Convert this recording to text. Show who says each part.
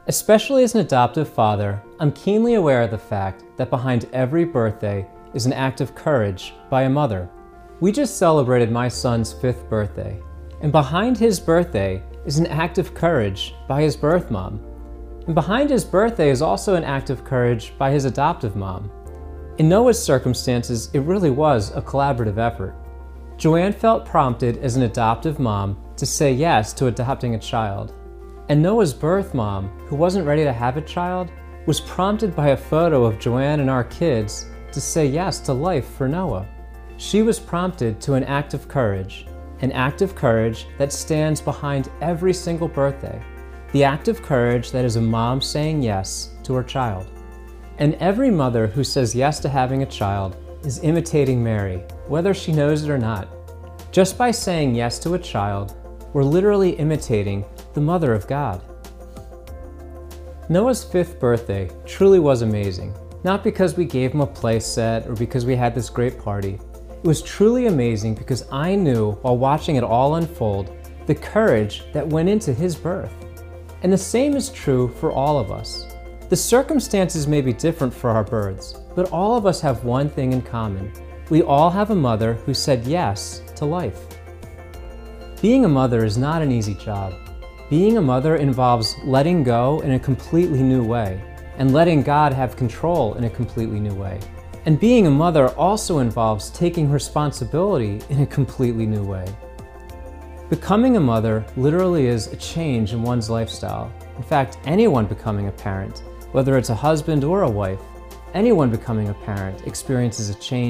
Speaker 1: Especially as an adoptive father, I'm keenly aware of the fact that behind every birthday is an act of courage by a mother. We just celebrated my son's 5th birthday, and behind his birthday is an act of courage by his birth mom. And behind his birthday is also an act of courage by his adoptive mom. In Noah's circumstances, it really was a collaborative effort. Joanne felt prompted as an adoptive mom to say yes to adopting a child. And Noah's birth mom, who wasn't ready to have a child, was prompted by a photo of Joanne and our kids to say yes to life for Noah. She was prompted to an act of courage that stands behind every single birthday. The act of courage that is a mom saying yes to her child. And every mother who says yes to having a child is imitating Mary, whether she knows it or not. Just by saying yes to a child, we're literally imitating the Mother of God. Noah's 5th birthday truly was amazing, not because we gave him a play set or because we had this great party. It was truly amazing because I knew while watching it all unfold the courage that went into his birth. And the same is true for all of us. The circumstances may be different for our births, but all of us have one thing in common. We all have a mother who said yes to life. Being a mother is not an easy job. Being a mother involves letting go in a completely new way, and letting God have control in a completely new way. And being a mother also involves taking responsibility in a completely new way. Becoming a mother literally is a change in one's lifestyle. In fact, anyone becoming a parent, whether it's a husband or a wife, anyone becoming a parent experiences a change